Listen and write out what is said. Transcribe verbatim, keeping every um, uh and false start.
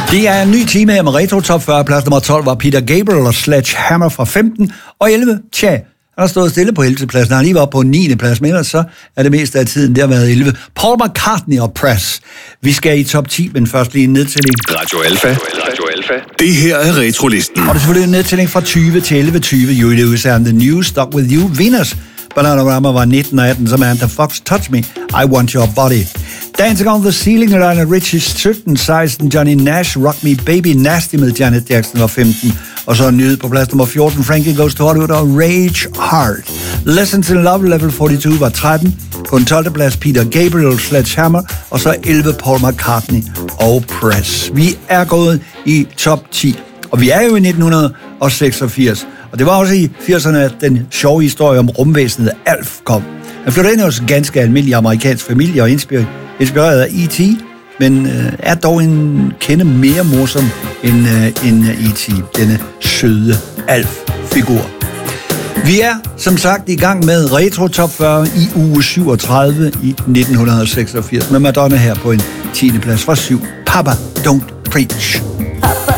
Det er en ny time her med Retro Top fyrre. Plads nummer tolv var Peter Gabriel og Sledgehammer fra femten. Og elleve, tja, han har stået stille på ellevte pladsen. Han har lige været på niende plads, men ellers så er det meste af tiden, det har været elleve. Paul McCartney og Press. Vi skal i top ti, men først lige en nedtælling. Radio Alfa. Radio Alfa. Det her er Retrolisten. Og det er selvfølgelig en nedtælling fra tyve til elleve tyve. You Lewis and the News, Stuck With You, Venus. Bananarama var nitten og atten, Samantha Fox, Touch Me, I Want Your Body. Dancing on the Ceiling, Lionel Richie, sytten, seksten, Johnny Nash, Rock Me Baby, Nasty med Janet Jackson var femten. Og så en nyhed på plads nummer fjorten, Frankie Goes to Hollywood og Rage Hard. Lessons in Love, level fireogfyrre var tretten. På en tolvte plads, Peter Gabriel, Sledgehammer, og så elleve, Paul McCartney og Press. Vi er gået i top ti, og vi er jo i nitten seksogfirs. Og det var også i firserne, at den sjove historie om rumvæsenet Alf kom. Han flyttede ind hos en ganske almindelig amerikansk familie og inspireret af E T, men øh, er dog en kende mere morsom end, øh, end E T, denne søde Alf-figur. Vi er, som sagt, i gang med Retro Top fyrre i uge syvogtredive i nitten seksogfirs, med Madonna her på en tiende plads fra syv. Papa, Don't Preach. Papa,